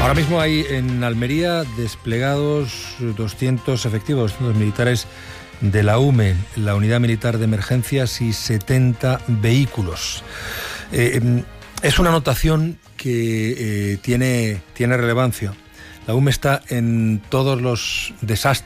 Ahora mismo hay en Almería desplegados 200 efectivos, 200 militares de la UME, la Unidad Militar de Emergencias, y 70 vehículos. Es una anotación que tiene relevancia. La UME está en todos los desastres